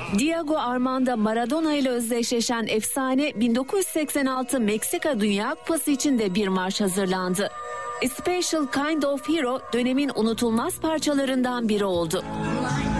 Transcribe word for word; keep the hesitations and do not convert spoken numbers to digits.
Diego Armando Maradona ile özdeşleşen efsane bin dokuz yüz seksen altı Meksika Dünya Kupası için de bir marş hazırlandı. A Special Kind of Hero dönemin unutulmaz parçalarından biri oldu.